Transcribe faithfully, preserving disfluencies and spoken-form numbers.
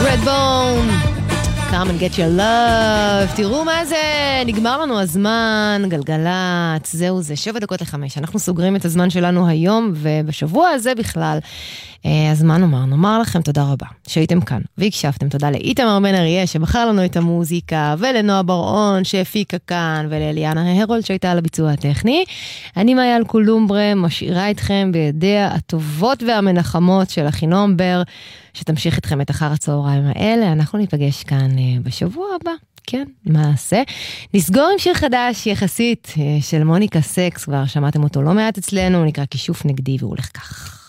Redbone, come and get your love. תראו מה זה, נגמר לנו הזמן, גלגלת, זהו זה, שבע דקות לחמש. אנחנו סוגרים את הזמן שלנו היום, ובשבוע הזה בכלל, אז מה נאמר? נאמר לכם תודה רבה שהייתם כאן והקשבתם. תודה לאיתמר בן אריה שבחר לנו את המוזיקה, ולנועה בר-און שהפיקה כאן, ולאליאנה הרולד שהייתה על הביצוע הטכני. אני מאיה קולומברה, משאירה אתכם בידיה הטובות והמנחמות של אחינועם בר, שתמשיך אתכם את אחר הצהריים האלה. אנחנו ניפגש כאן בשבוע הבא. כן, מה עשה? נסגור עם שיר חדש יחסית של מוניקה סקס, כבר שמעתם אותו לא מעט אצלנו, הוא נקרא כישוף נגדי והוא הולך כך.